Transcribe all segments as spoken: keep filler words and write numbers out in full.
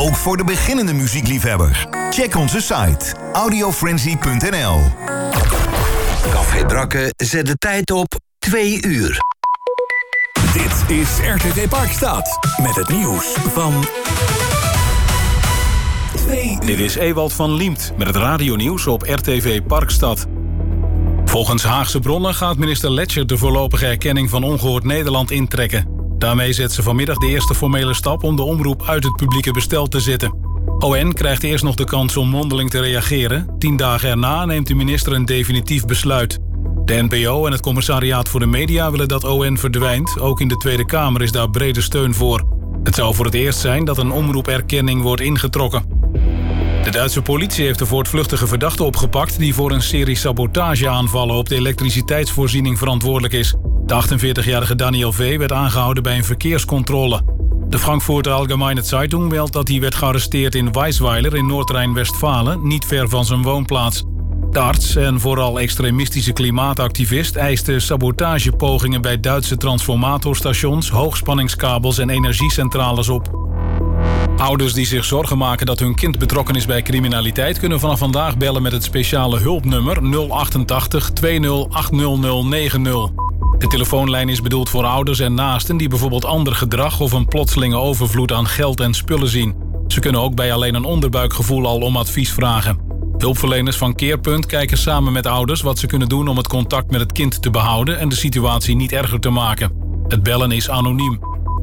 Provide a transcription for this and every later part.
Ook voor de beginnende muziekliefhebber. Check onze site audiofrenzy punt n l. Café Drakke zet de tijd op twee uur. Dit is R T V Parkstad met het nieuws van twee. Dit is Ewald van Liemt met het radionieuws op R T V Parkstad. Volgens Haagse bronnen gaat minister Lettcher de voorlopige erkenning van Ongehoord Nederland intrekken. Daarmee zet ze vanmiddag de eerste formele stap om de omroep uit het publieke bestel te zetten. O N krijgt eerst nog de kans om mondeling te reageren. Tien dagen erna neemt de minister een definitief besluit. De N P O en het Commissariaat voor de Media willen dat O N verdwijnt. Ook in de Tweede Kamer is daar brede steun voor. Het zou voor het eerst zijn dat een omroeperkenning wordt ingetrokken. De Duitse politie heeft de voortvluchtige verdachte opgepakt die voor een serie sabotageaanvallen op de elektriciteitsvoorziening verantwoordelijk is. De achtenveertigjarige Daniel V. werd aangehouden bij een verkeerscontrole. De Frankfurter Allgemeine Zeitung meldt dat hij werd gearresteerd in Weisweiler in Noord-Rijn-Westfalen, niet ver van zijn woonplaats. De arts en vooral extremistische klimaatactivist eiste sabotagepogingen bij Duitse transformatorstations, hoogspanningskabels en energiecentrales op. Ouders die zich zorgen maken dat hun kind betrokken is bij criminaliteit kunnen vanaf vandaag bellen met het speciale hulpnummer nul achtentachtig tweeëntwintig achthonderd negentig. De telefoonlijn is bedoeld voor ouders en naasten die bijvoorbeeld ander gedrag of een plotselinge overvloed aan geld en spullen zien. Ze kunnen ook bij alleen een onderbuikgevoel al om advies vragen. Hulpverleners van Keerpunt kijken samen met ouders wat ze kunnen doen om het contact met het kind te behouden en de situatie niet erger te maken. Het bellen is anoniem.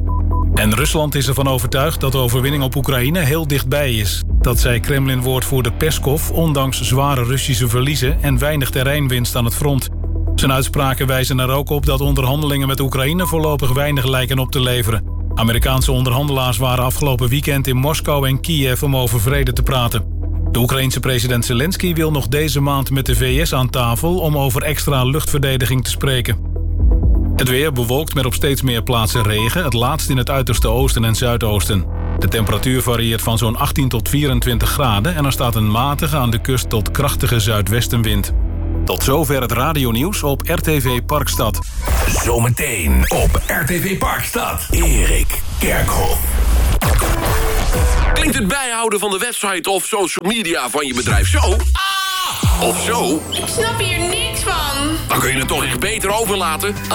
En Rusland is ervan overtuigd dat de overwinning op Oekraïne heel dichtbij is. Dat zei Kremlin-woordvoerder Peskov ondanks zware Russische verliezen en weinig terreinwinst aan het front. Zijn uitspraken wijzen er ook op dat onderhandelingen met Oekraïne voorlopig weinig lijken op te leveren. Amerikaanse onderhandelaars waren afgelopen weekend in Moskou en Kiev om over vrede te praten. De Oekraïense president Zelensky wil nog deze maand met de V S aan tafel om over extra luchtverdediging te spreken. Het weer bewolkt met op steeds meer plaatsen regen, het laatst in het uiterste oosten en zuidoosten. De temperatuur varieert van zo'n achttien tot vierentwintig graden en er staat een matige aan de kust tot krachtige zuidwestenwind. Tot zover het radionieuws op R T V Parkstad. Zometeen op R T V Parkstad. Erik Kerkhoff. Klinkt het bijhouden van de website of social media van je bedrijf zo? Ah! Of zo? Ik snap hier niks van. Dan kun je het toch echt beter overlaten